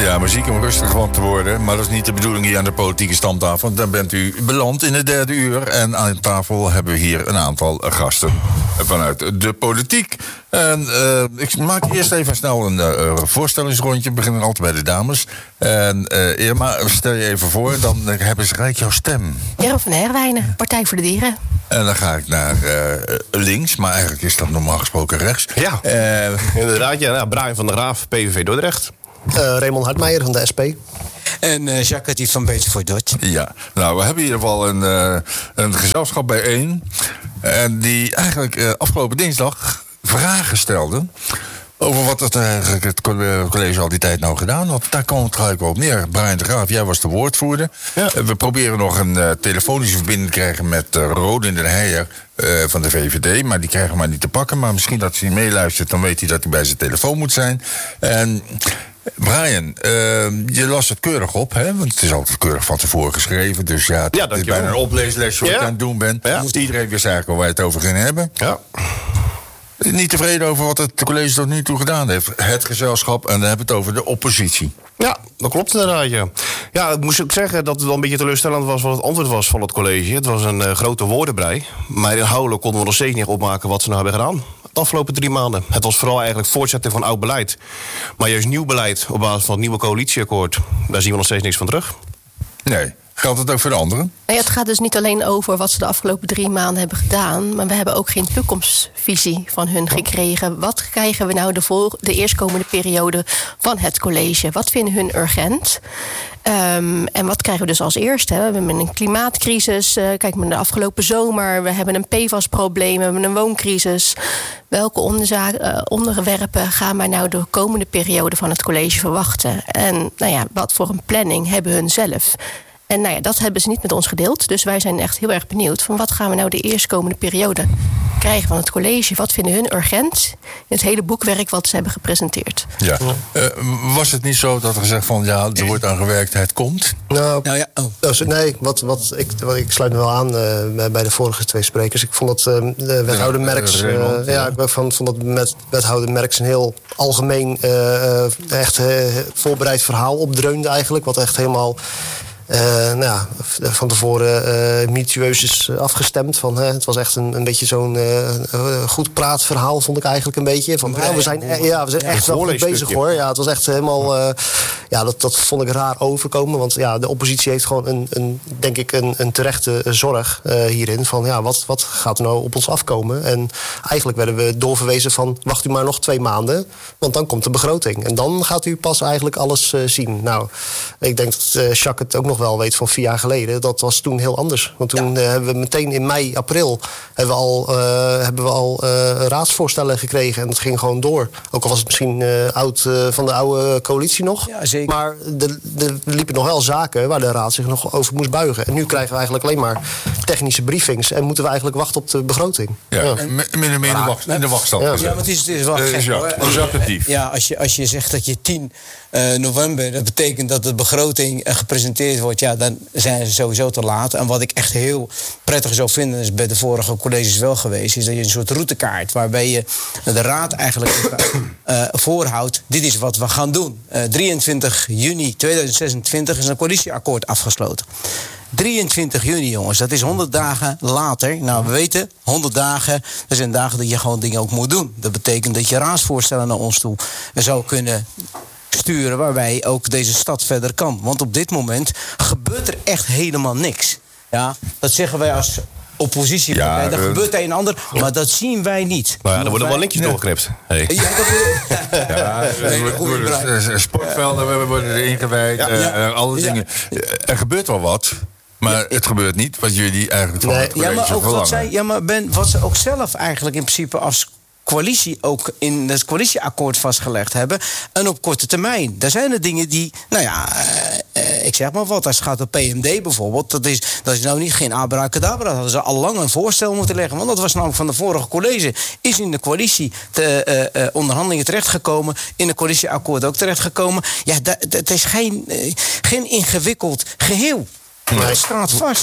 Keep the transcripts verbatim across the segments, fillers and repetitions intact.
Ja, muziek om rustig van te worden. Maar dat is niet de bedoeling hier aan de politieke stamtafel. Want dan bent u beland in het derde uur. En aan tafel hebben we hier een aantal gasten vanuit de politiek. En uh, ik maak eerst even snel een uh, voorstellingsrondje. We beginnen altijd bij de dames. En uh, Irma, stel je even voor, dan hebben ze gelijk jouw stem. Irma van Herwijnen, Partij voor de Dieren. En dan ga ik naar uh, links, maar eigenlijk is dat normaal gesproken rechts. Ja, uh, inderdaad. Ja, nou, Brian van der Graaf, P V V Dordrecht. Uh, Raymond Hartmeijer van de S P. En uh, Jacques van Beter voor Dort. Ja, nou, we hebben in ieder geval een, uh, een gezelschap bijeen. En die eigenlijk uh, afgelopen dinsdag vragen stelde over wat het, eigenlijk het college al die tijd nou gedaan had. Daar kwam het gelijk wel op neer. Brian de Graaf, jij was de woordvoerder. Ja. Uh, we proberen nog een uh, telefonische verbinding te krijgen met uh, Rodin den Heijer uh, van de V V D. Maar die krijgen we maar niet te pakken. Maar misschien dat hij meeluistert, dan weet hij dat hij bij zijn telefoon moet zijn. En Brian, uh, je las het keurig op, hè? Want het is altijd keurig van tevoren geschreven. Dus ja, het ja, is bijna een opleeslesje wat ja. je aan het doen bent. Ja. Iedereen wist eigenlijk al waar je het over ging hebben. Ja. Niet tevreden over wat het college tot nu toe gedaan heeft. Het gezelschap, en dan hebben we het over de oppositie. Ja, dat klopt inderdaad, ja. Ja, ik moest ook zeggen dat het wel een beetje teleurstellend was wat het antwoord was van het college. Het was een uh, grote woordenbrei. Maar inhoudelijk konden we nog steeds niet opmaken wat ze nou hebben gedaan de afgelopen drie maanden. Het was vooral eigenlijk voortzetting van oud beleid. Maar juist nieuw beleid op basis van het nieuwe coalitieakkoord, daar zien we nog steeds niks van terug. Nee. Geldt het ook voor de anderen? Nee, het gaat dus niet alleen over wat ze de afgelopen drie maanden hebben gedaan, maar we hebben ook geen toekomstvisie van hun gekregen. Wat krijgen we nou de, vol- de eerstkomende periode van het college? Wat vinden hun urgent? Um, en wat krijgen we dus als eerste? We hebben een klimaatcrisis. Uh, kijk maar naar de afgelopen zomer. We hebben een P F A S-probleem. We hebben een wooncrisis. Welke onderza- uh, onderwerpen gaan wij nou de komende periode van het college verwachten? En nou ja, wat voor een planning hebben hun zelf? En nou ja, dat hebben ze niet met ons gedeeld. Dus wij zijn echt heel erg benieuwd van wat gaan we nou de eerstkomende periode krijgen van het college. Wat vinden hun urgent in het hele boekwerk wat ze hebben gepresenteerd? Ja. Uh, was het niet zo dat er gezegd van ja, er wordt aan gewerkt, het komt? Nou, nou ja, oh. nee, wat, wat, ik, wat, ik sluit me wel aan uh, bij de vorige twee sprekers. Ik vond dat uh, de wethouder Merks, uh, ja, ja, ik vond, vond dat met wethouder Merks een heel algemeen, uh, echt uh, voorbereid verhaal opdreunde eigenlijk. Wat echt helemaal Uh, nou ja, van tevoren uh, minutieus is afgestemd. Van, hè, het was echt een, een beetje zo'n uh, goed praatverhaal, vond ik eigenlijk een beetje. Van, ja, we zijn, ja, we zijn echt wel goed bezig, hoor. Ja, het was echt helemaal, uh, ja, dat, dat vond ik raar overkomen. Want ja, de oppositie heeft gewoon een, een denk ik, een, een terechte zorg uh, hierin. Van ja, wat, wat gaat er nou op ons afkomen? En eigenlijk werden we doorverwezen van, wacht u maar nog twee maanden, want dan komt de begroting. En dan gaat u pas eigenlijk alles uh, zien. Nou, ik denk dat uh, Jacques het ook nog wel weet van vier jaar geleden. Dat was toen heel anders. Want toen ja. uh, hebben we meteen in mei, april hebben we al, uh, hebben we al uh, raadsvoorstellen gekregen. En dat ging gewoon door. Ook al was het misschien uh, oud uh, van de oude coalitie nog. Ja, zeker. Maar er liepen nog wel zaken waar de raad zich nog over moest buigen. En nu krijgen we eigenlijk alleen maar technische briefings. En moeten we eigenlijk wachten op de begroting. Ja, ja. min of meer in de, wacht, in de wachtstand. Ja, ja, maar het is, het is wel gek, uh, hoor. Objectief. Ja, als je, als je zegt dat je tien november, dat betekent dat de begroting uh, gepresenteerd wordt, ja, dan zijn ze sowieso te laat. En wat ik echt heel prettig zou vinden, is bij de vorige colleges wel geweest, is dat je een soort routekaart, waarbij je de raad eigenlijk uh, voorhoudt, dit is wat we gaan doen. Uh, drieëntwintig juni tweeduizend zesentwintig is een coalitieakkoord afgesloten. drieëntwintig juni, jongens, dat is honderd dagen later. Nou, we weten, honderd dagen, dat zijn dagen dat je gewoon dingen ook moet doen. Dat betekent dat je raadsvoorstellen naar ons toe zou kunnen sturen, waarbij ook deze stad verder kan. Want op dit moment gebeurt er echt helemaal niks. Ja, dat zeggen wij als oppositie. Ja, er uh, gebeurt een en ander, maar dat zien wij niet. Maar ja, er worden wel linkjes doorgeknipt. Hey. Ja, dat ja, nee, sportvelden worden erin gewijd, ja, ja. Uh, alle ja. dingen. Er gebeurt wel wat. Maar ja, het gebeurt niet wat jullie eigenlijk van nee. het college ja, maar ook verlangen. Wat zij, ja, maar Ben, wat ze ook zelf eigenlijk in principe als coalitie ook in het coalitieakkoord vastgelegd hebben. En op korte termijn. Daar zijn er dingen die, nou ja, uh, ik zeg maar wat, als het gaat om P M D bijvoorbeeld, dat is, dat is nou niet geen abracadabra. Dat hadden ze al lang een voorstel moeten leggen. Want dat was namelijk van de vorige college. Is in de coalitie te, uh, uh, onderhandelingen terechtgekomen. In het coalitieakkoord ook terechtgekomen. Ja, dat, dat is geen, uh, geen ingewikkeld geheel. Nee. Dat staat vast.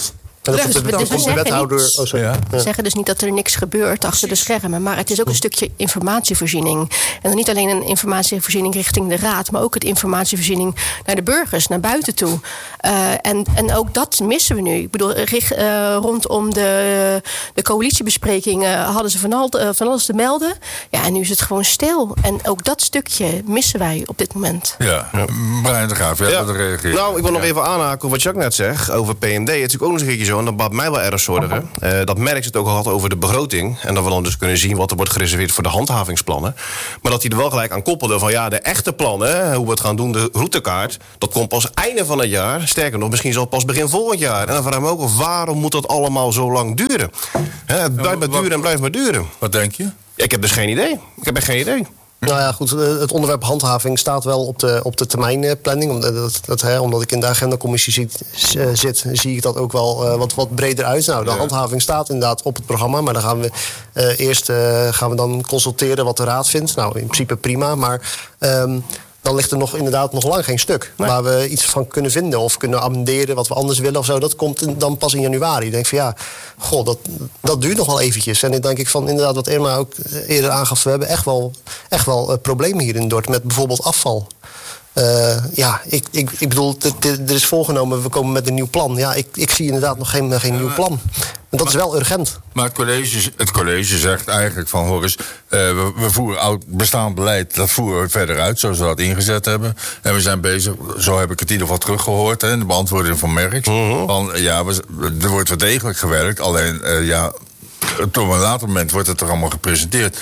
dat komt de, dus dat komt de wethouder... Niet, oh, sorry. Ja. We zeggen dus niet dat er niks gebeurt achter de schermen. Maar het is ook een stukje informatievoorziening. En dan niet alleen een informatievoorziening richting de raad... maar ook het informatievoorziening naar de burgers, naar buiten toe. Uh, en, en ook dat missen we nu. Ik bedoel, richt, uh, rondom de, de coalitiebesprekingen... hadden ze van, al, uh, van alles te melden. Ja, en nu is het gewoon stil. En ook dat stukje missen wij op dit moment. Ja, ja. Brian de Graaf, ja, ja. dat reageert. Nou, ik wil nog ja. even aanhaken op wat Jacques net zegt over P M D. Het is natuurlijk ook nog eens een keertje zo, en dat baat mij wel erg zorgen. Uh, dat Merks het ook al had over de begroting. En dat we dan dus kunnen zien wat er wordt gereserveerd voor de handhavingsplannen. Maar dat hij er wel gelijk aan koppelde van ja, de echte plannen, hoe we het gaan doen, de routekaart, dat komt pas einde van het jaar. Sterker nog, misschien zal het pas begin volgend jaar. En dan vraag ik me ook af, waarom moet dat allemaal zo lang duren? Hè, het blijft maar duren en blijft maar duren. Wat denk je? Ik heb dus geen idee. Ik heb echt geen idee. Nou ja, goed, het onderwerp handhaving staat wel op de, op de termijnplanning. Omdat, dat, dat, hè, omdat ik in de agendacommissie zit, uh, zit, zie ik dat ook wel uh, wat, wat breder uit. Nou, de ja. handhaving staat inderdaad op het programma. Maar dan gaan we uh, eerst uh, gaan we dan consulteren wat de raad vindt. Nou, in principe prima, maar... Um, dan ligt er nog inderdaad nog lang geen stuk. Nee. Waar we iets van kunnen vinden of kunnen amenderen wat we anders willen of zo. Dat komt dan pas in januari. Ik denk van ja, goh, dat, dat duurt nog wel eventjes. En dan denk ik van inderdaad wat Irma ook eerder aangaf. We hebben echt wel, echt wel uh, problemen hier in Dordt met bijvoorbeeld afval. Uh, ja, ik, ik, ik bedoel, er is voorgenomen, we komen met een nieuw plan. Ja, ik, ik zie inderdaad nog geen, geen nieuw plan. En dat is wel urgent. Maar het college, het college zegt eigenlijk van... hoor eens, uh, we, we voeren oud bestaand beleid, dat voeren we verder uit... zoals we dat ingezet hebben. En we zijn bezig, zo heb ik het in ieder geval teruggehoord... Hè, in de beantwoording van Merks. Uh-huh. Van, ja, we, er wordt wel degelijk gewerkt. Alleen, uh, ja, op een later moment wordt het er allemaal gepresenteerd...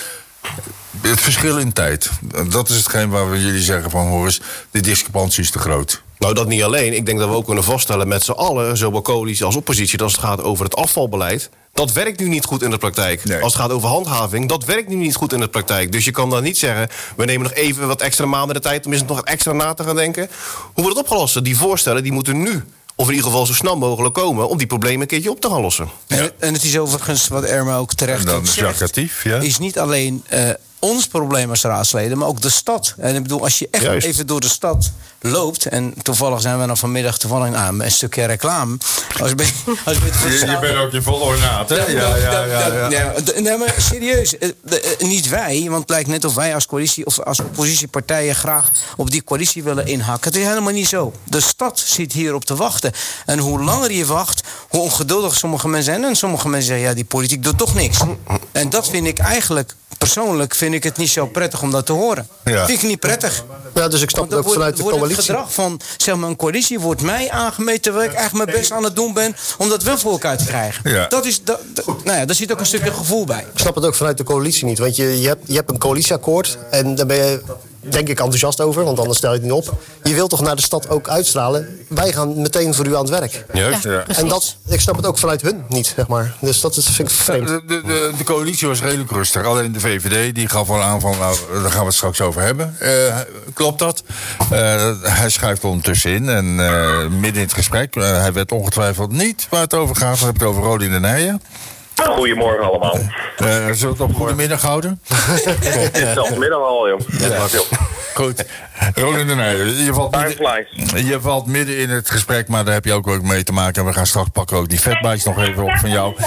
Het verschil in tijd, dat is hetgeen waar we jullie zeggen van... hoor eens, de discrepantie is te groot. Nou, dat niet alleen. Ik denk dat we ook kunnen vaststellen met z'n allen... zowel coalitie als oppositie, als het gaat over het afvalbeleid... dat werkt nu niet goed in de praktijk. Nee. Als het gaat over handhaving, dat werkt nu niet goed in de praktijk. Dus je kan dan niet zeggen... we nemen nog even wat extra maanden de tijd... om eens nog extra na te gaan denken. Hoe wordt het opgelost? Die voorstellen die moeten nu... of in ieder geval zo snel mogelijk komen... om die problemen een keertje op te gaan lossen. Ja. En, en het is overigens, wat Irma ook terecht en dan is zegt... ja. is niet alleen... Uh, ons probleem als raadsleden, maar ook de stad. En ik bedoel, als je echt Juist. even door de stad loopt... en toevallig zijn we dan vanmiddag toevallig aan een stukje reclame. Als je, als je, je, je bent ook je vol ornaat, hè? Ja, ja, ja. ja, ja. Nee, maar serieus, niet wij, want het lijkt net of wij als coalitie... of als oppositiepartijen graag op die coalitie willen inhakken. Het is helemaal niet zo. De stad zit hierop te wachten. En hoe langer je wacht, hoe ongeduldig sommige mensen zijn. En sommige mensen zeggen, ja, die politiek doet toch niks. En dat vind ik eigenlijk... Persoonlijk vind ik het niet zo prettig om dat te horen. Ja. Vind ik niet prettig. Ja, dus ik snap het ook vanuit de coalitie. Het gedrag van zeg maar, een coalitie wordt mij aangemeten... terwijl ik eigenlijk mijn best aan het doen ben... om dat wel voor elkaar te krijgen. Ja. Dat is, dat, dat, nou ja, daar zit ook een stukje gevoel bij. Ik snap het ook vanuit de coalitie niet. Want je, je, hebt, je hebt een coalitieakkoord... en daar ben je... denk ik enthousiast over, want anders stel je het niet op. Je wilt toch naar de stad ook uitstralen? Wij gaan meteen voor u aan het werk. Juist, ja. ja. En dat, ik snap het ook vanuit hun niet, zeg maar. Dus dat is, vind ik vreemd. De, de, de, de coalitie was redelijk rustig. Alleen de V V D die gaf al aan van, nou, daar gaan we het straks over hebben. Uh, klopt dat? Uh, hij schuift ondertussen in en uh, midden in het gesprek. Uh, hij weet ongetwijfeld niet waar het over gaat. We hebben het over Rodin de Nijen. Goedemorgen allemaal. Uh, zullen we het op goedemiddag houden? Het is zelfs middag al, joh. Ja. Ja. Goed. Rodin de Nijen, je valt, midden, je valt midden in het gesprek, maar daar heb je ook ook mee te maken. En we gaan straks pakken ook die fatbikes nog even op van jou. Uh,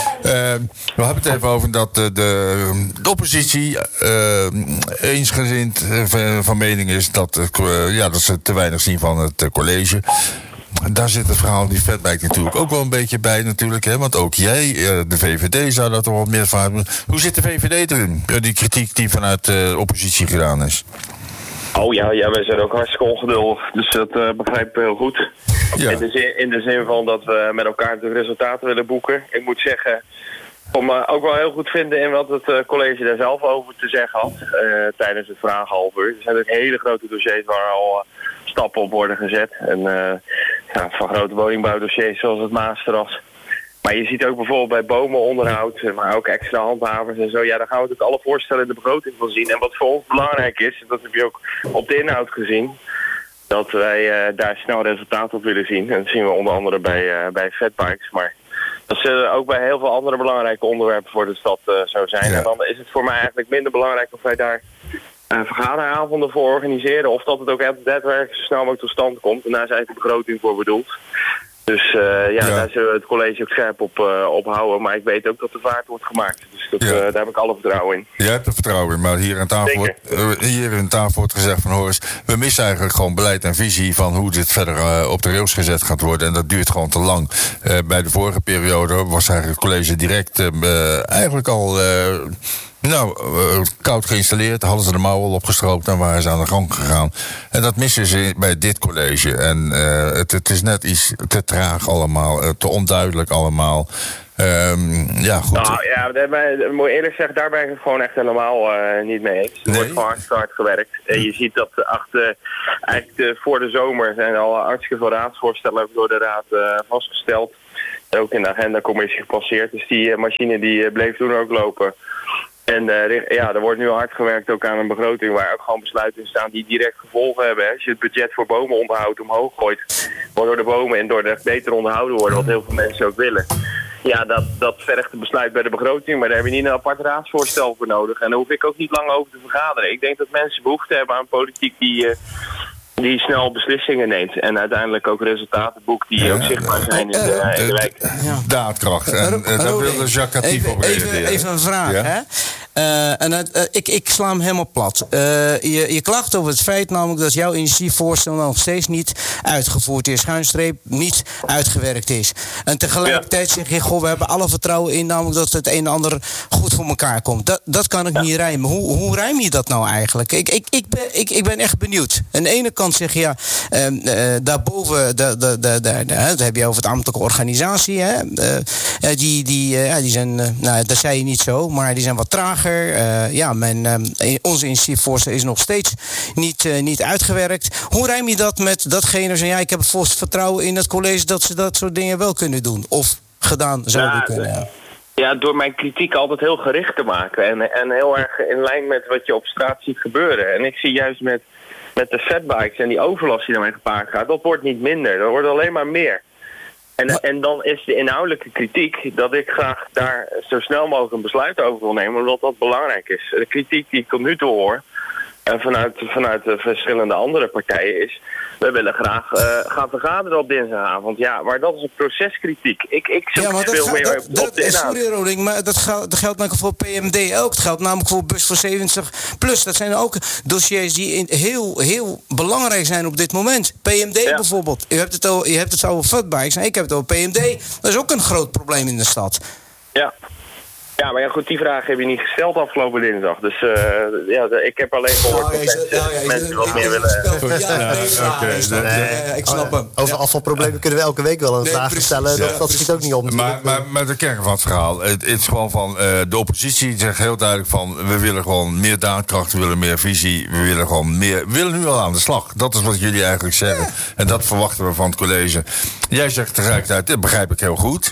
we hebben het even over dat de, de, de oppositie uh, eensgezind van, van mening is dat, uh, ja, dat ze te weinig zien van het uh, college. Daar zit het verhaal die fatbike natuurlijk ook wel een beetje bij natuurlijk. Hè? Want ook jij, de V V D, zou dat er wat meer van hebben. Hoe zit de V V D erin? Die kritiek die vanuit de oppositie gedaan is. Oh ja, ja, wij zijn ook hartstikke ongeduldig. Dus dat uh, begrijp ik heel goed. Ja. In, de zin, in de zin van dat we met elkaar de resultaten willen boeken. Ik moet zeggen, ik me ook wel heel goed vinden in wat het uh, college daar zelf over te zeggen had. Uh, tijdens het vragenhalfuur. Er zijn ook hele grote dossiers waar al... Uh, stappen op worden gezet. En uh, ja, van grote woningbouwdossiers zoals het Maasterras. Maar je ziet ook bijvoorbeeld bij bomenonderhoud, maar ook extra handhavers en zo. Ja, daar gaan we natuurlijk alle voorstellen in de begroting van zien. En wat voor ons belangrijk is, dat heb je ook op de inhoud gezien, dat wij uh, daar snel resultaat op willen zien. En dat zien we onder andere bij, uh, bij fatbikes. Maar dat zullen ook bij heel veel andere belangrijke onderwerpen voor de stad uh, zo zijn. Ja. En dan is het voor mij eigenlijk minder belangrijk of wij daar Uh, vergaderavonden voor organiseren. Of dat het ook daadwerkelijk zo snel mogelijk tot stand komt. En daar is eigenlijk de begroting voor bedoeld. Dus uh, ja, ja, daar zullen we het college ook scherp op, uh, op houden. Maar ik weet ook dat de vaart wordt gemaakt. Dus dat, ja. uh, daar heb ik alle vertrouwen in. Jij hebt er vertrouwen in, maar hier aan tafel, wordt, uh, hier aan tafel wordt gezegd van... hoor eens, we missen eigenlijk gewoon beleid en visie... van hoe dit verder uh, op de rails gezet gaat worden. En dat duurt gewoon te lang. Uh, bij de vorige periode was eigenlijk het college direct... Uh, eigenlijk al... Uh, Nou, uh, koud geïnstalleerd, hadden ze de mouwen al opgestroopt en waren ze aan de gang gegaan. En dat missen ze bij dit college. En uh, het, het is net iets te traag allemaal, uh, te onduidelijk allemaal. Um, ja, goed. Nou ja, ik moet eerlijk zeggen, daar ben ik het gewoon echt helemaal uh, niet mee eens. Er nee? wordt gewoon hartstikke hard gewerkt. En je ziet dat achter, eigenlijk de, voor de zomer zijn er al hartstikke veel raadsvoorstellen door de raad uh, vastgesteld. Ook in de agendacommissie gepasseerd. Dus die uh, machine die uh, bleef toen ook lopen. En uh, ja, er wordt nu hard gewerkt ook aan een begroting waar ook gewoon besluiten in staan die direct gevolgen hebben. Hè. Als je het budget voor bomenonderhoud omhoog gooit, waardoor de bomen en door de beter onderhouden worden, wat heel veel mensen ook willen. Ja, dat, dat vergt een besluit bij de begroting, maar daar heb je niet een apart raadsvoorstel voor nodig. En daar hoef ik ook niet lang over te vergaderen. Ik denk dat mensen behoefte hebben aan politiek die... Uh, die snel beslissingen neemt en uiteindelijk ook resultaten boekt die ja, ook zichtbaar zijn in de, in de wijk. Ja. Daadkracht. En uh, daar wilde Jacques actief op reageren. Even, even een vraag, ja? hè? Uh, en het, uh, ik, ik sla hem helemaal plat. Uh, je, je klacht over het feit namelijk dat jouw initiatiefvoorstel nog steeds niet uitgevoerd is, schuinstreep niet uitgewerkt is. En tegelijkertijd ja. zeg je, goh, we hebben alle vertrouwen in namelijk dat het een en ander goed voor elkaar komt. Dat, dat kan ik ja. niet rijmen. Hoe, hoe rijm je dat nou eigenlijk? Ik, ik, ik, ben, ik, ik ben echt benieuwd. Aan de ene kant zeg je, ja, uh, uh, daarboven, de, de, de, de, de, dat heb je over het ambtelijke organisatie. Hè? Uh, die, die, uh, die zijn, uh, nou, dat zei je niet zo, maar die zijn wat trager. Uh, ja, mijn, uh, onze initiatiefvoorstel is nog steeds niet, uh, niet uitgewerkt. Hoe rijm je dat met datgene van, ja, ik heb volgens vertrouwen in het college dat ze dat soort dingen wel kunnen doen? Of gedaan zouden ja, kunnen hebben? Ja, door mijn kritiek altijd heel gericht te maken. En, en heel erg in lijn met wat je op straat ziet gebeuren. En ik zie juist met... met de fatbikes en die overlast die daarmee gepaard gaat, dat wordt niet minder, dat wordt alleen maar meer. En, en dan is de inhoudelijke kritiek dat ik graag daar zo snel mogelijk een besluit over wil nemen, omdat dat belangrijk is. De kritiek die ik tot nu toe hoor, en vanuit, vanuit de verschillende andere partijen is, we willen graag uh, gaan vergaderen op dinsdagavond. Ja, maar dat is een proceskritiek. Ik, ik zoek ja, veel meer dat, op, dat, op de inhoud. Sorry Roding, maar dat, ga, dat geldt namelijk voor P M D ook. Het geldt namelijk voor Bus voor zeventig plus. Dat zijn ook dossiers die in heel, heel belangrijk zijn op dit moment. P M D ja. bijvoorbeeld. Je hebt het over, je hebt het over fatbikes en ik heb het over P M D. Dat is ook een groot probleem in de stad. Ja. Ja, maar ja, goed, die vraag heb je niet gesteld afgelopen dinsdag. Dus uh, ja, de, ik heb alleen gehoord nou, dat mensen, nou, ja, mensen wat meer willen... Ja, nee, ja, nee, nee, nee, ik snap hem. Over ja. afvalproblemen kunnen we elke week wel een nee, vraag stellen. Ja, dat dat schiet ook niet op. Maar, maar, maar de kern van het verhaal, het, het is gewoon van... Uh, de oppositie zegt heel duidelijk van... we willen gewoon meer daadkracht, we willen meer visie... we willen gewoon meer... we willen nu al aan de slag. Dat is wat jullie eigenlijk zeggen. Ja. En dat verwachten we van het college. Jij zegt tegelijkertijd, dat begrijp ik heel goed...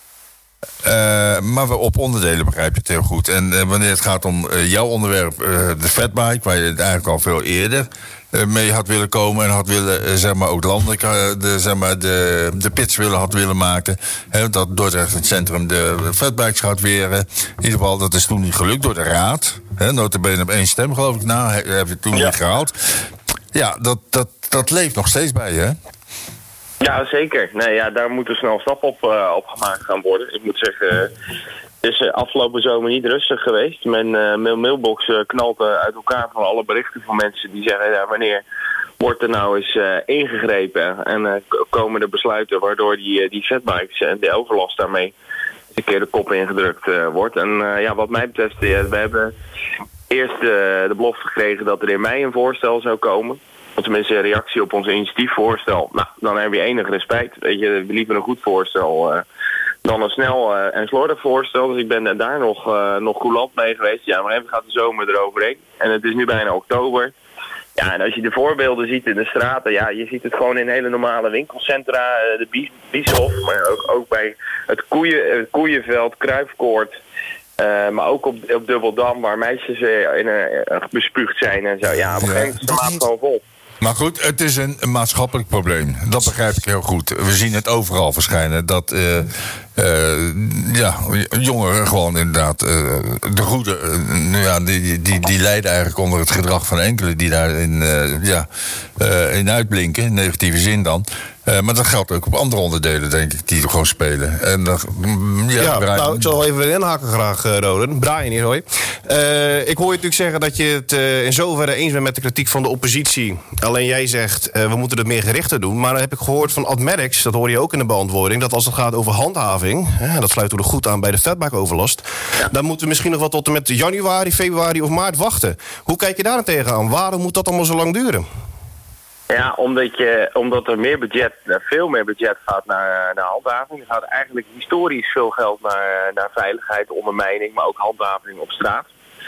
Uh, maar we op onderdelen begrijp je het heel goed. En uh, wanneer het gaat om uh, jouw onderwerp, uh, de fatbike, waar je het eigenlijk al veel eerder uh, mee had willen komen en had willen, uh, zeg maar, ook landelijk uh, de, zeg maar, de, de pitch willen had willen maken. Hè, dat Dordrecht het centrum de fatbikes gaat weren. In ieder geval, dat is toen niet gelukt door de raad. Hè, nota bene op één stem, geloof ik. Nou, heb je het toen ja. niet gehaald. Ja, dat, dat, dat leeft nog steeds bij je, hè? Ja, zeker. Nee, ja, daar moeten snel stappen op, uh, op gemaakt gaan worden. Ik moet zeggen, uh, het is uh, afgelopen zomer niet rustig geweest. Mijn uh, mail mailbox uh, knalt uh, uit elkaar van alle berichten van mensen die zeggen... Ja, wanneer wordt er nou eens uh, ingegrepen en uh, komen er besluiten... waardoor die, uh, die fatbikes en de overlast daarmee een keer de kop ingedrukt uh, wordt. En uh, ja, wat mij betreft, uh, we hebben eerst uh, de belofte gekregen dat er in mei een voorstel zou komen... Of tenminste een reactie op ons initiatiefvoorstel. Nou, dan heb je enig respect. Weet je, liever een goed voorstel uh, dan een snel uh, en slordig voorstel. Dus ik ben daar nog, uh, nog coulant mee geweest. Ja, maar even gaat de zomer eroverheen. En het is nu bijna oktober. Ja, en als je de voorbeelden ziet in de straten, ja, je ziet het gewoon in hele normale winkelcentra. Uh, de Bies, Bieshof, maar ook, ook bij het, koeien, het Koeienveld, Kruifkoord. Uh, maar ook op, op Dubbeldam, waar meisjes uh, in, uh, bespuugd zijn en zo. Ja, op een gegeven moment is de maat gewoon vol. Maar goed, het is een maatschappelijk probleem. Dat begrijp ik heel goed. We zien het overal verschijnen. Dat uh, Uh, ja, jongeren gewoon inderdaad. Uh, de goede, uh, ja, die, die, die lijden eigenlijk onder het gedrag van enkelen die daarin uh, ja, uh, in uitblinken, in negatieve zin dan. Uh, maar dat geldt ook op andere onderdelen, denk ik, die gewoon spelen. En dan, ja, ja Brian... nou, ik zal even inhaken graag, uh, Roland. Brian hier, hoi. Uh, ik hoor je natuurlijk zeggen dat je het uh, in zoverre eens bent met de kritiek van de oppositie. Alleen jij zegt, uh, we moeten het meer gerichter doen. Maar dan heb ik gehoord van Ad Merks, dat hoor je ook in de beantwoording, dat als het gaat over handhaving, hè, dat sluit er goed aan bij de vetbuikoverlast, ja. dan moeten we misschien nog wel tot en met januari, februari of maart wachten. Hoe kijk je daar tegenaan? Waarom moet dat allemaal zo lang duren? Ja, omdat, je, omdat er meer budget, veel meer budget gaat naar, naar handhaving. Er gaat eigenlijk historisch veel geld naar, naar veiligheid, ondermijning, maar ook handhaving op straat.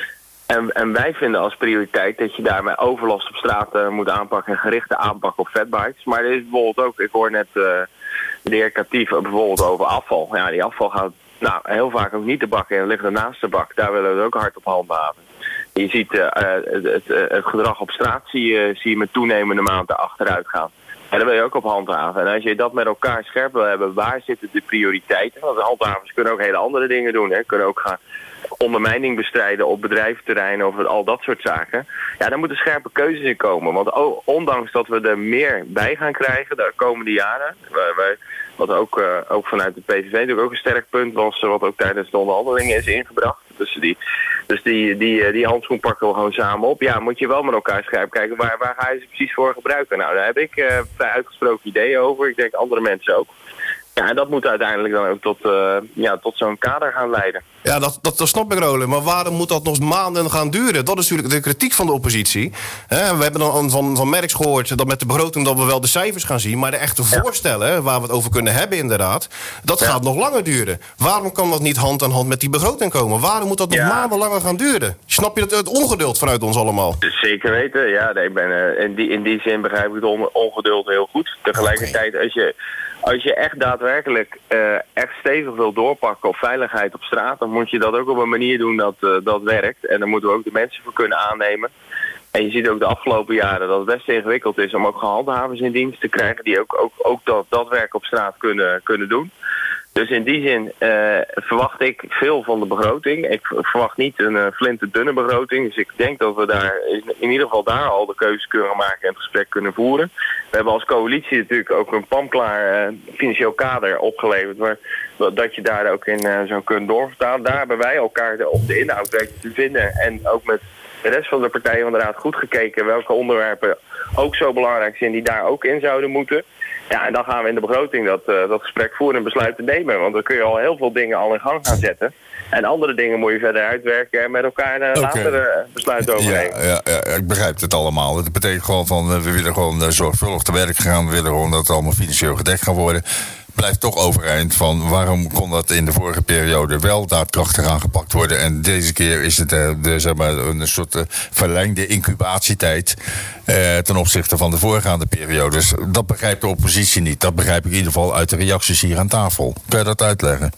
En, en wij vinden als prioriteit dat je daarmee overlast op straat uh, moet aanpakken en gerichte aanpak op fatbikes. Maar er is bijvoorbeeld ook, ik hoor net uh, de heer Katief bijvoorbeeld over afval. Ja, die afval gaat nou, heel vaak ook niet de bak in, het ligt er naast de bak. Daar willen we ook hard op handhaven. Je ziet uh, het, het, het gedrag op straat zie je, zie je met toenemende maanden achteruit gaan. En daar wil je ook op handhaven. En als je dat met elkaar scherp wil hebben, waar zitten de prioriteiten? Want de handhavers kunnen ook hele andere dingen doen. Hè. Kunnen ook gaan ondermijning bestrijden op bedrijventerreinen of al dat soort zaken. Ja, daar moeten scherpe keuzes in komen. Want oh, ondanks dat we er meer bij gaan krijgen de komende jaren, wij, wij, wat ook, uh, ook vanuit de P V V natuurlijk ook een sterk punt was, wat ook tijdens de onderhandelingen is ingebracht. Dus die, dus die, die, die handschoen pakken we gewoon samen op. Ja, moet je wel met elkaar scherp kijken, waar, waar ga je ze precies voor gebruiken? Nou, daar heb ik uh, vrij uitgesproken ideeën over. Ik denk andere mensen ook. Ja, en dat moet uiteindelijk dan ook tot, uh, ja, tot zo'n kader gaan leiden. Ja, dat, dat, dat snap ik, Roland. Maar waarom moet dat nog maanden gaan duren? Dat is natuurlijk de kritiek van de oppositie. He, we hebben dan van, van Merks gehoord dat met de begroting dat we wel de cijfers gaan zien. Maar de echte ja. voorstellen, waar we het over kunnen hebben inderdaad, dat ja. gaat nog langer duren. Waarom kan dat niet hand aan hand met die begroting komen? Waarom moet dat nog ja. maanden langer gaan duren? Snap je het, het ongeduld vanuit ons allemaal? Zeker weten, ja. Nee, ik ben, uh, in, die, in die zin begrijp ik het on, ongeduld heel goed. Tegelijkertijd, okay. als je... Als je echt daadwerkelijk uh, echt stevig wil doorpakken op veiligheid op straat, dan moet je dat ook op een manier doen dat, uh, dat werkt. En daar moeten we ook de mensen voor kunnen aannemen. En je ziet ook de afgelopen jaren dat het best ingewikkeld is om ook handhavers in dienst te krijgen die ook, ook, ook dat, dat werk op straat kunnen, kunnen doen. Dus in die zin uh, verwacht ik veel van de begroting. Ik verwacht niet een uh, flinterdunne begroting. Dus ik denk dat we daar in ieder geval daar al de keuze kunnen maken en het gesprek kunnen voeren. We hebben als coalitie natuurlijk ook een pamklaar uh, financieel kader opgeleverd, waar, dat je daar ook in uh, zou kunnen doorvertalen. Daar hebben wij elkaar de, op de inhoud weten te vinden en ook met de rest van de partijen van de Raad goed gekeken welke onderwerpen ook zo belangrijk zijn die daar ook in zouden moeten. Ja, en dan gaan we in de begroting dat, uh, dat gesprek voeren en besluiten nemen. Want dan kun je al heel veel dingen al in gang gaan zetten. En andere dingen moet je verder uitwerken en met elkaar uh, okay. later uh, besluiten over nemen. Ja, ja, ja, ik begrijp het allemaal. Dat betekent gewoon van, uh, we willen gewoon uh, zorgvuldig te werk gaan. We willen gewoon dat het allemaal financieel gedekt gaan worden. Blijft toch overeind van waarom kon dat in de vorige periode wel daadkrachtig aangepakt worden. En deze keer is het uh, de, zeg maar, een soort uh, verlengde incubatietijd uh, ten opzichte van de voorgaande periodes. Dat begrijpt de oppositie niet. Dat begrijp ik in ieder geval uit de reacties hier aan tafel. Kun je dat uitleggen?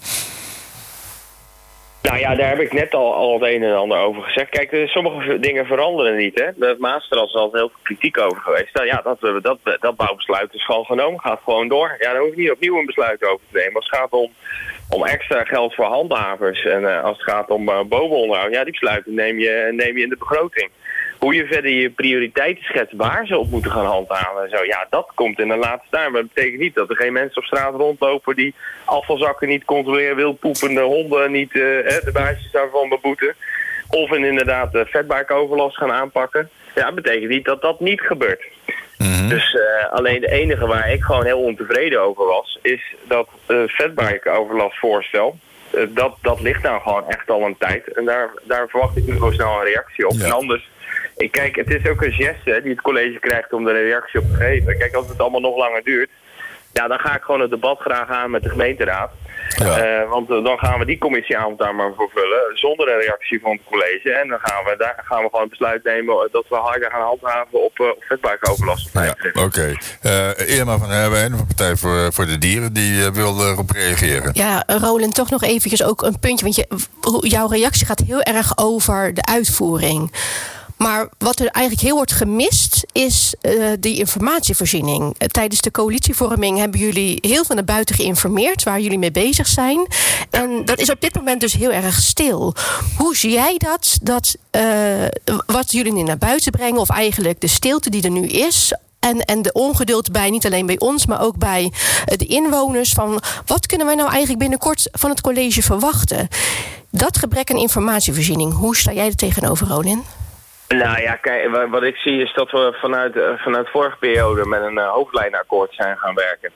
Nou ja, daar heb ik net al, al het een en ander over gezegd. Kijk, sommige dingen veranderen niet. Hè? De Maastras is altijd heel veel kritiek over geweest. Nou ja, dat, dat, dat bouwbesluit is gewoon genomen. Gaat gewoon door. Ja, daar hoef je niet opnieuw een besluit over te nemen. Als het gaat om, om extra geld voor handhavers en uh, als het gaat om uh, bovenonderhoud, ja, die besluiten neem je, neem je in de begroting. Hoe je verder je prioriteiten schetst waar ze op moeten gaan handhaven en zo. Ja, dat komt in de laatste tijd. Maar dat betekent niet dat er geen mensen op straat rondlopen die afvalzakken niet controleren, wildpoepende honden niet uh, de baasjes daarvan beboeten. Of in inderdaad de fatbikeoverlast gaan aanpakken. Ja, dat betekent niet dat dat niet gebeurt. Mm-hmm. Dus uh, alleen de enige waar ik gewoon heel ontevreden over was, is dat uh, fatbikeoverlastvoorstel. Uh, dat, dat ligt nou gewoon echt al een tijd. En daar, daar verwacht ik nu wel snel een reactie op. Ja. En anders. Ik kijk, het is ook een geste die het college krijgt om er een reactie op te geven. Kijk, als het allemaal nog langer duurt, ja, dan ga ik gewoon het debat graag aan met de gemeenteraad. Ja. Uh, want uh, dan gaan we die commissieavond daar maar voor vullen, zonder een reactie van het college. En dan gaan we, daar gaan we gewoon het besluit nemen dat we harder gaan handhaven op, uh, op fatbikeoverlast. Ja, oké. Okay. Uh, Irma van Herwijnen van de Partij voor, voor de Dieren, die uh, wil erop reageren. Ja, Roland, toch nog eventjes ook een puntje. Want je, jouw reactie gaat heel erg over de uitvoering. Maar wat er eigenlijk heel wordt gemist is uh, die informatievoorziening. Uh, tijdens de coalitievorming hebben jullie heel veel naar buiten geïnformeerd waar jullie mee bezig zijn. En dat is op dit moment dus heel erg stil. Hoe zie jij dat? Dat uh, wat jullie nu naar buiten brengen, of eigenlijk de stilte die er nu is, En, en de ongeduld bij, niet alleen bij ons, maar ook bij de inwoners, van wat kunnen wij nou eigenlijk binnenkort van het college verwachten? Dat gebrek aan informatievoorziening, hoe sta jij er tegenover, Ronin? Nou ja, kijk, wat ik zie is dat we vanuit, vanuit vorige periode met een uh, hoofdlijnakkoord zijn gaan werken.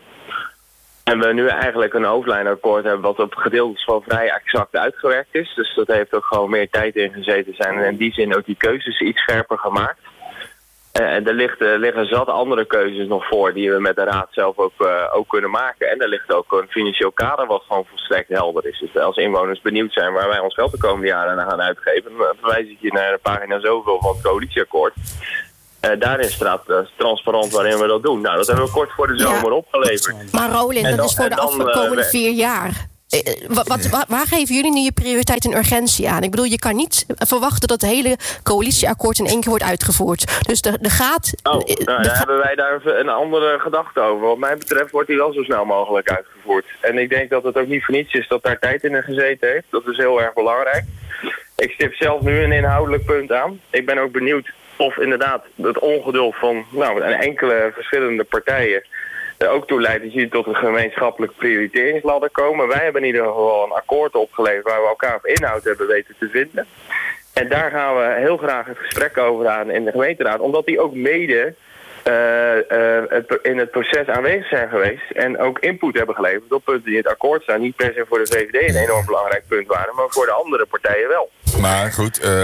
En we nu eigenlijk een hoofdlijnakkoord hebben wat op gedeeltes van vrij exact uitgewerkt is. Dus dat heeft ook gewoon meer tijd in gezeten zijn. En in die zin ook die keuzes iets scherper gemaakt. En er ligt, er liggen zat andere keuzes nog voor die we met de raad zelf ook, uh, ook kunnen maken. En er ligt ook een financieel kader wat gewoon volstrekt helder is. Dus als inwoners benieuwd zijn waar wij ons geld de komende jaren aan gaan uitgeven, dan verwijs ik je naar de pagina zoveel van het coalitieakkoord. Uh, daarin staat uh, transparant waarin we dat doen. Nou, dat hebben we kort voor de zomer ja. opgeleverd. Maar Rolin, dat dan, is voor de afkomende uh, vier jaar. Wat, wat, waar, waar geven jullie nu je prioriteit en urgentie aan? Ik bedoel, je kan niet verwachten dat het hele coalitieakkoord in één keer wordt uitgevoerd. Dus er, er gaat... Oh, nou, de dan ga- hebben wij daar een andere gedachte over. Wat mij betreft wordt die wel zo snel mogelijk uitgevoerd. En ik denk dat het ook niet voor niets is dat daar tijd in gezeten heeft. Dat is heel erg belangrijk. Ik stip zelf nu een inhoudelijk punt aan. Ik ben ook benieuwd of inderdaad het ongeduld van nou, enkele verschillende partijen er ook toe leidt dat jullie tot een gemeenschappelijke prioriteringsladder komen. Wij hebben in ieder geval een akkoord opgeleverd waar we elkaar op inhoud hebben weten te vinden. En daar gaan we heel graag het gesprek over aan in de gemeenteraad, omdat die ook mede uh, uh, het, in het proces aanwezig zijn geweest en ook input hebben geleverd op punten die in het akkoord staan. Niet per se voor de V V D een enorm belangrijk punt waren, maar voor de andere partijen wel. Maar goed, uh,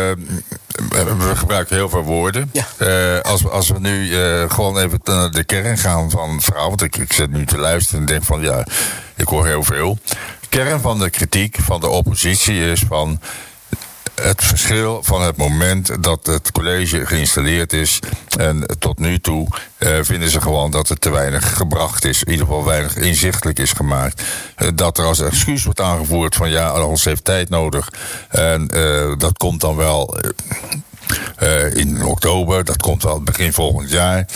we gebruiken heel veel woorden. Ja. Uh, als, als we nu uh, gewoon even naar de kern gaan van het verhaal, want ik, ik zit nu te luisteren en denk van ja, ik hoor heel veel. De kern van de kritiek van de oppositie is van het verschil van het moment dat het college geïnstalleerd is en tot nu toe uh, vinden ze gewoon dat het te weinig gebracht is. In ieder geval weinig inzichtelijk is gemaakt. Uh, dat er als excuus wordt aangevoerd van ja, alles heeft tijd nodig. En uh, dat komt dan wel uh, uh, in oktober, dat komt wel begin volgend jaar.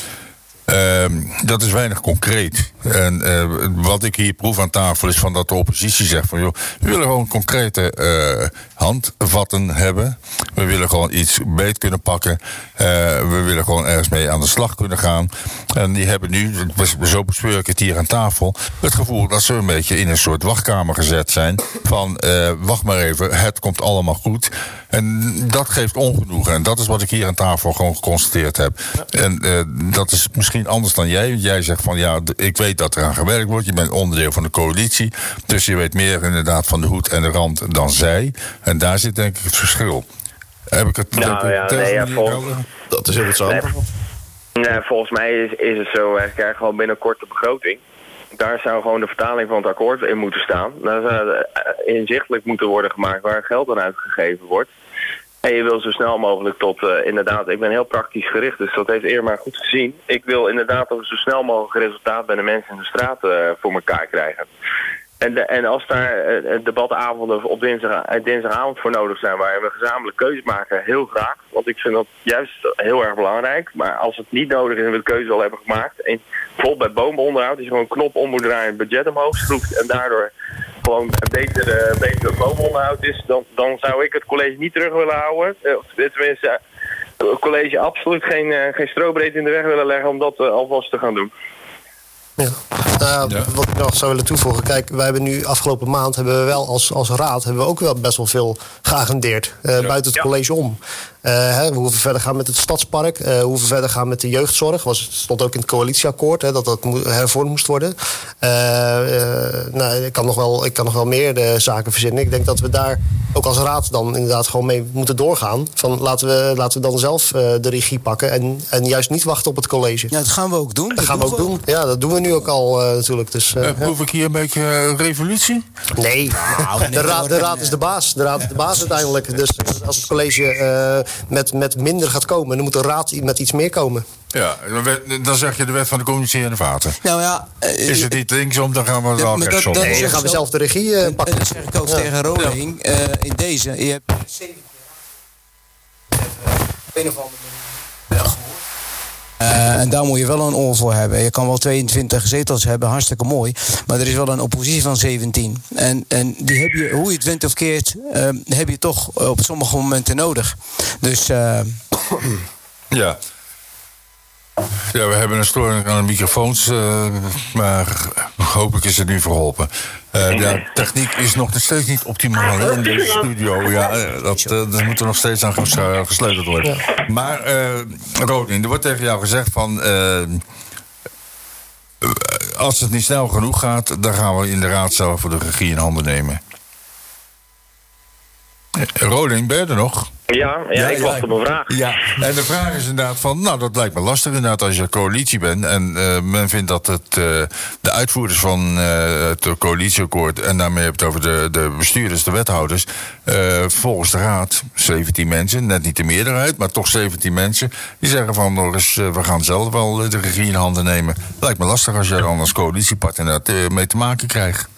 Uh, dat is weinig concreet. En uh, wat ik hier proef aan tafel is van dat de oppositie zegt van joh, we willen gewoon concrete uh, handvatten hebben. We willen gewoon iets beet kunnen pakken. Uh, we willen gewoon ergens mee aan de slag kunnen gaan. En die hebben nu, zo bespeur ik het hier aan tafel, het gevoel dat ze een beetje in een soort wachtkamer gezet zijn. Van uh, wacht maar even, het komt allemaal goed. En dat geeft ongenoegen. En dat is wat ik hier aan tafel gewoon geconstateerd heb. En uh, dat is misschien anders dan jij. Jij zegt van ja, ik weet dat er aan gewerkt wordt. Je bent onderdeel van de coalitie. Dus je weet meer inderdaad van de hoed en de rand dan zij. En daar zit denk ik het verschil. Heb ik het... Nou heb ja, ik nee, ja vol... Dat is heel zo. Nee, nee, volgens mij is, is het zo. We krijgen gewoon binnenkort de begroting. Daar zou gewoon de vertaling van het akkoord in moeten staan. Daar zou inzichtelijk moeten worden gemaakt waar geld aan uitgegeven wordt. En je wil zo snel mogelijk tot, uh, inderdaad, ik ben heel praktisch gericht, dus dat heeft eer maar goed gezien. Ik wil inderdaad dat we zo snel mogelijk resultaat bij de mensen in de straat uh, voor elkaar krijgen. En, de, en als daar uh, debatavonden op dinsdag, uh, dinsdagavond voor nodig zijn, waar we gezamenlijk keuzes maken, heel graag. Want ik vind dat juist heel erg belangrijk. Maar als het niet nodig is en we de keuze al hebben gemaakt, en bijvoorbeeld bij bomenonderhoud, dat je gewoon een knop om moet draaien, het budget omhoog schroeft en daardoor gewoon een beter, uh, beter bomenonderhoud is, dan, dan zou ik het college niet terug willen houden. Uh, tenminste, uh, het college absoluut geen, uh, geen strobreed in de weg willen leggen om dat uh, alvast te gaan doen. Ja. Uh, ja. Wat ik nog zou willen toevoegen. Kijk, wij hebben nu afgelopen maand hebben we wel als, als raad hebben we ook wel best wel veel geagendeerd. Uh, ja. Buiten het ja. college om. Uh, hè, we hoeven verder gaan met het stadspark. Uh, we hoeven verder gaan met de jeugdzorg. Was, het stond ook in het coalitieakkoord hè, dat dat hervormd moest worden. Uh, uh, nou, ik, kan nog wel, ik kan nog wel meer de zaken verzinnen. Ik denk dat we daar ook als raad dan inderdaad gewoon mee moeten doorgaan. Van laten we, laten we dan zelf uh, de regie pakken. En, en juist niet wachten op het college. Ja, dat gaan we ook doen. Dat, dat gaan we ook doen. Ja, dat doen we nu ook al uh, natuurlijk. Dus, uh, uh, proef ja. ik hier een beetje uh, revolutie? Nee, nou, de, raad, de raad is de baas. De raad is de baas uiteindelijk. Dus als het college uh, met, met minder gaat komen, dan moet de raad met iets meer komen. Ja, dan zeg je de wet van de communicerende vaten. Nou ja, uh, is het niet linksom, dan gaan we het wel rechtsom. Nee, dan gaan we zelf de regie uh, pakken. En dat zeg ik ook ja. tegen Roling. Uh, in deze, je hebt een of andere manier. Uh, en daar moet je wel een oor voor hebben. Je kan wel tweeëntwintig zetels hebben, hartstikke mooi. Maar er is wel een oppositie van zeventien. En, en die heb je, hoe je het went of keert, uh, heb je toch op sommige momenten nodig. Dus... Uh... Ja. Ja, we hebben een storing aan de microfoons, uh, maar hopelijk is het nu verholpen. Uh, ja, techniek is nog steeds niet optimaal hè, in deze studio. Ja, dat, uh, dat moet er nog steeds aan gesleuteld worden. Maar, uh, Rodin, er wordt tegen jou gezegd van... Uh, als het niet snel genoeg gaat, dan gaan we in de raad zelf voor de regie in handen nemen. Rodin, ben je er nog? Ja, ja, ja, ik wacht op een vraag. Ja, en de vraag is inderdaad van... Nou, dat lijkt me lastig inderdaad als je coalitie bent... en uh, men vindt dat het, uh, de uitvoerders van uh, het coalitieakkoord... en daarmee heb je het over de, de bestuurders, de wethouders... Uh, volgens de raad, zeventien mensen, net niet de meerderheid... maar toch zeventien mensen, die zeggen van... nog eens, uh, we gaan zelf wel de regie in handen nemen. Lijkt me lastig als je dan als coalitiepartner uh, mee te maken krijgt.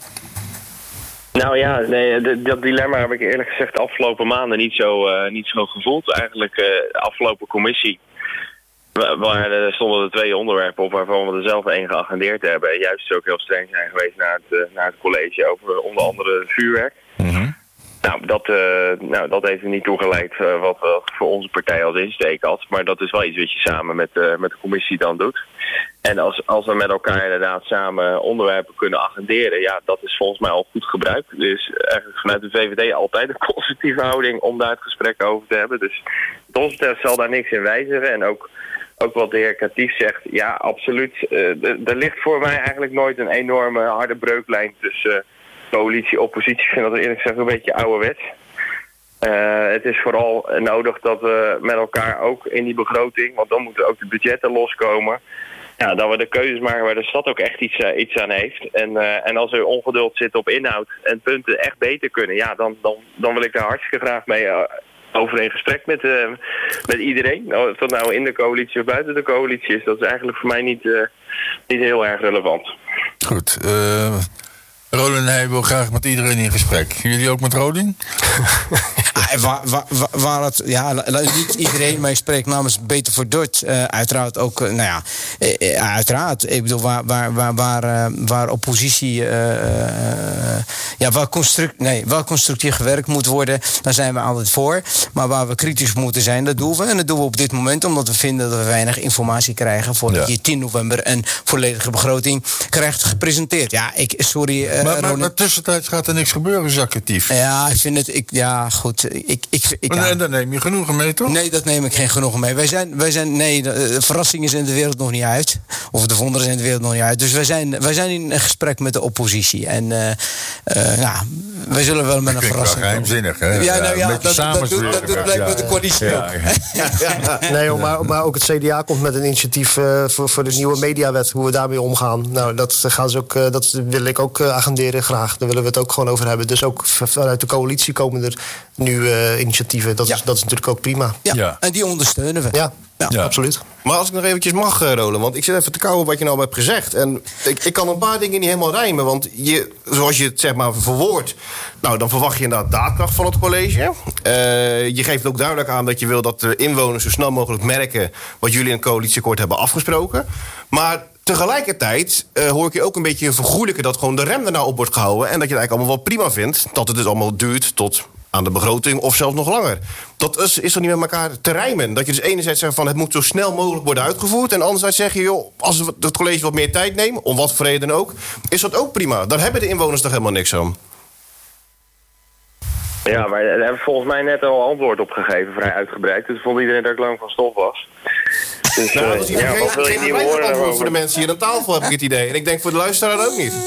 Nou ja, nee, de, dat dilemma heb ik eerlijk gezegd de afgelopen maanden niet zo, uh, niet zo gevoeld. Eigenlijk uh, de afgelopen commissie, waar er stonden er twee onderwerpen op waarvan we er zelf één geagendeerd hebben. En juist ook heel streng zijn geweest naar het, uh, naar het college over onder andere vuurwerk. Mm-hmm. Nou, dat, uh, nou, dat heeft er niet toegeleid uh, wat we voor onze partij als insteek had. Maar dat is wel iets wat je samen met, uh, met de commissie dan doet. En als, als we met elkaar inderdaad samen onderwerpen kunnen agenderen... ja, dat is volgens mij al goed gebruik. Dus eigenlijk vanuit de V V D altijd een constructieve houding om daar het gesprek over te hebben. Dus wat ons betreft zal daar niks in wijzigen. En ook, ook wat de heer Katief zegt, ja, absoluut. Uh, er ligt voor mij eigenlijk nooit een enorme harde breuklijn tussen... Uh, coalitie, oppositie, ik vind dat eerlijk gezegd een beetje ouderwets. Uh, het is vooral nodig dat we met elkaar ook in die begroting, want dan moeten ook de budgetten loskomen. Ja, dat we de keuzes maken waar de stad ook echt iets, uh, iets aan heeft. En, uh, en als er ongeduld zit op inhoud en punten echt beter kunnen, ja, dan, dan, dan wil ik daar hartstikke graag mee uh, over in gesprek met, uh, met iedereen. Of dat nou in de coalitie of buiten de coalitie is, dat is eigenlijk voor mij niet, uh, niet heel erg relevant. Goed, uh... Rodin, hij wil graag met iedereen in gesprek. Jullie ook met Rodin? Ja, waar, waar, waar het, ja, niet iedereen, maar ik spreek namens Beter voor Dort. Uh, uiteraard ook, uh, nou ja, uh, uiteraard. Ik bedoel, waar, waar, waar, waar, uh, waar oppositie, uh, uh, ja, waar, construct, nee, waar constructief gewerkt moet worden, daar zijn we altijd voor. Maar waar we kritisch moeten zijn, dat doen we. En dat doen we op dit moment, omdat we vinden dat we weinig informatie krijgen voordat ja. je tien november een volledige begroting krijgt gepresenteerd. Ja, ik, sorry. Uh, maar, maar, maar tussentijds gaat er niks gebeuren, Jacques. Ja, ik vind het, ik, ja, goed. Ik, ik, ik, en daar neem je genoegen mee, toch? Nee, dat neem ik geen genoegen mee. Wij zijn, wij zijn nee, de verrassingen zijn de wereld nog niet uit. Of de wonderen zijn de wereld nog niet uit. Dus wij zijn, wij zijn in een gesprek met de oppositie. En uh, uh, nou, wij zullen wel met een verrassing. Geheimzinnig, hè? Ja, nou ja, dat, dat, dat doet, dat doet blijkbaar ja, de coalitie ja, ook. Ja, ja. Ja. Nee, maar, maar ook het C D A komt met een initiatief uh, voor, voor de nieuwe mediawet. Hoe we daarmee omgaan. Nou, dat, gaan ze ook, uh, dat wil ik ook uh, agenderen graag. Daar willen we het ook gewoon over hebben. Dus ook vanuit de coalitie komen er nu uh, initiatieven. Dat, ja. is, dat is natuurlijk ook prima. Ja, ja. En die ondersteunen we. Ja, ja, ja, absoluut. Maar als ik nog eventjes mag, uh, Roland, want ik zit even te kauwen wat je nou hebt gezegd. En ik, ik kan een paar dingen niet helemaal rijmen. Want je, zoals je het zeg maar verwoordt, nou, dan verwacht je inderdaad daadkracht van het college. Uh, je geeft ook duidelijk aan dat je wil dat de inwoners zo snel mogelijk merken wat jullie in het coalitieakkoord hebben afgesproken. Maar tegelijkertijd uh, hoor ik je ook een beetje vergoelijken dat gewoon de rem er nou op wordt gehouden. En dat je het eigenlijk allemaal wel prima vindt. Dat het dus allemaal duurt tot aan de begroting of zelfs nog langer. Dat is, is er niet met elkaar te rijmen. Dat je dus enerzijds zegt van het moet zo snel mogelijk worden uitgevoerd. En anderzijds zeg je, joh, als het college wat meer tijd neemt, om wat voor reden dan ook, is dat ook prima. Daar hebben de inwoners toch helemaal niks aan. Ja, maar daar hebben we volgens mij net al antwoord op gegeven, vrij uitgebreid. Dus vond iedereen dat ik lang van stof was. Dus, nou, dat is uh, ja, geen, wat wil je geen niet horen antwoord voor de mensen hier aan tafel, heb ik het idee. En ik denk voor de luisteraar ook niet.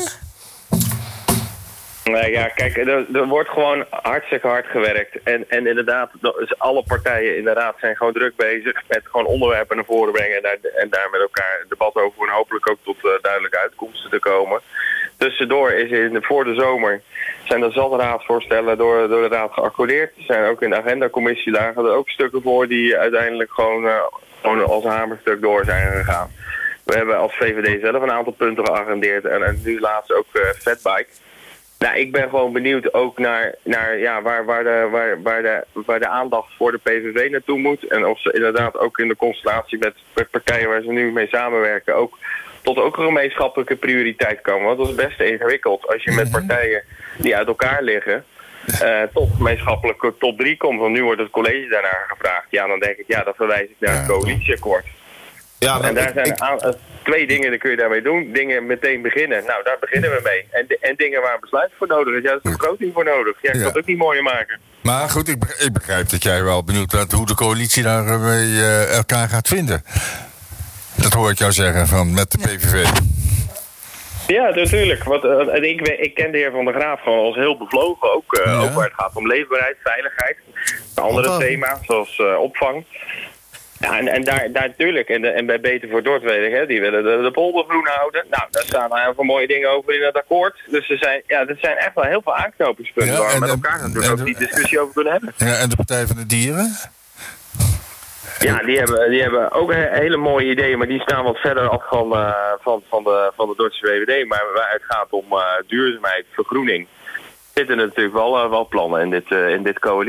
Nee, ja, kijk, er, er wordt gewoon hartstikke hard gewerkt. En, en inderdaad, alle partijen in de raad zijn gewoon druk bezig met gewoon onderwerpen naar voren brengen. En daar, en daar met elkaar een debat over en hopelijk ook tot uh, duidelijke uitkomsten te komen. Tussendoor is in de, voor de zomer zijn er zat raadsvoorstellen door, door de raad geaccordeerd. Er zijn ook in de agendacommissie lagen er ook stukken voor die uiteindelijk gewoon, uh, gewoon als hamerstuk door zijn gegaan. We hebben als V V D zelf een aantal punten geagendeerd en, en nu laatst ook uh, Fatbike. Nou, ik ben gewoon benieuwd ook naar, naar ja, waar, waar, de, waar, waar, de, waar de aandacht voor de P V V naartoe moet. En of ze inderdaad ook in de constellatie met, met partijen waar ze nu mee samenwerken ook tot ook een gemeenschappelijke prioriteit komen. Want dat is best ingewikkeld als je met partijen die uit elkaar liggen uh, tot gemeenschappelijke top drie komt. Want nu wordt het college daarnaar gevraagd. Ja, dan denk ik, ja, dan verwijs ik naar het coalitieakkoord. Ja, en daar zijn aan, twee dingen, die kun je daarmee doen. Dingen meteen beginnen. Nou, daar beginnen we mee. En, en dingen waar een besluit voor nodig is. Ja, daar is een begroting voor nodig. Ja, ik kan het ook niet mooier maken. Maar goed, ik, begrijp, ik begrijp dat jij wel benieuwd bent hoe de coalitie daarmee uh, elkaar gaat vinden. Dat hoor ik jou zeggen, van met de P V V. Ja, natuurlijk. Want, uh, ik, ik ken de heer Van der Graaf gewoon als heel bevlogen. Ook, uh, ja. ook waar het gaat om leefbaarheid, veiligheid. Andere oh. thema's, zoals uh, opvang. Ja, en, en daar, daar natuurlijk, en, de, en bij Beter voor Dordt weet ik, hè, die willen de, de polder groen houden. Nou, daar staan heel veel mooie dingen over in het akkoord. Dus er zijn, ja, er zijn echt wel heel veel aanknopingspunten ja, waar we met elkaar natuurlijk ook die discussie over kunnen hebben. Ja, en de Partij van de Dieren? Ja, die hebben, die hebben ook hele mooie ideeën, maar die staan wat verder af van, uh, van, van, de, van de Dordtse V V D. Maar waar het gaat om uh, duurzaamheid, vergroening, zitten er natuurlijk wel, uh, wel plannen in dit, uh, in dit coalitie.